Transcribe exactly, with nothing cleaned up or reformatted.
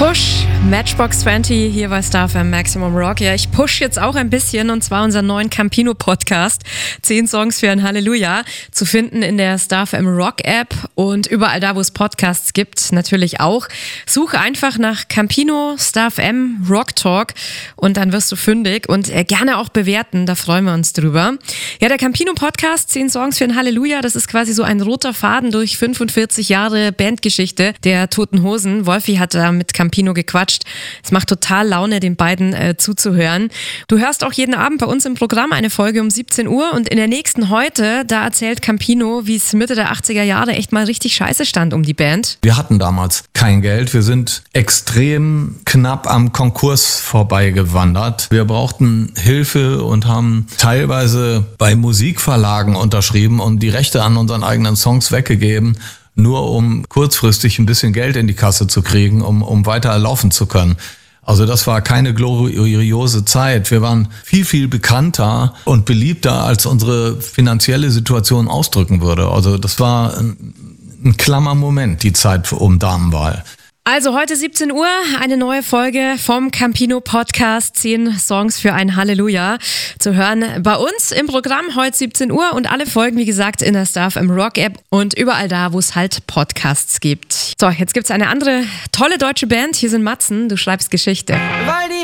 Push, Matchbox zwanzig hier bei Star F M Maximum Rock. Ja, ich push jetzt auch ein bisschen und zwar unseren neuen Campino-Podcast. Zehn Songs für ein Halleluja. Zu finden in der Star F M Rock App und überall da, wo es Podcasts gibt, natürlich auch. Suche einfach nach Campino, Star F M, Rock Talk und dann wirst du fündig und äh, gerne auch bewerten, da freuen wir uns drüber. Ja, der Campino-Podcast, zehn Songs für ein Halleluja, das ist quasi so ein roter Faden durch fünfundvierzig Jahre Bandgeschichte der Toten Hosen. Wolfi hat da mit Campino gequatscht. Es macht total Laune, den beiden äh, zuzuhören. Du hörst auch jeden Abend bei uns im Programm eine Folge um siebzehn Uhr und in der nächsten heute, da erzählt Campino, wie es Mitte der achtziger Jahre echt mal richtig scheiße stand um die Band. Wir hatten damals kein Geld. Wir sind extrem knapp am Konkurs vorbeigewandert. Wir brauchten Hilfe und haben teilweise bei Musikverlagen unterschrieben und die Rechte an unseren eigenen Songs weggegeben, nur um kurzfristig ein bisschen Geld in die Kasse zu kriegen, um, um weiter laufen zu können. Also das war keine gloriose Zeit. Wir waren viel, viel bekannter und beliebter, als unsere finanzielle Situation ausdrücken würde. Also das war ein, ein klammer Moment, die Zeit um Damenwahl. Also heute siebzehn Uhr, eine neue Folge vom Campino Podcast, zehn Songs für ein Halleluja zu hören bei uns im Programm heute siebzehn Uhr und alle Folgen, wie gesagt, in der Star F M Rock App und überall da, wo es halt Podcasts gibt. So, jetzt gibt's eine andere tolle deutsche Band, hier sind Matzen, du schreibst Geschichte. Weil die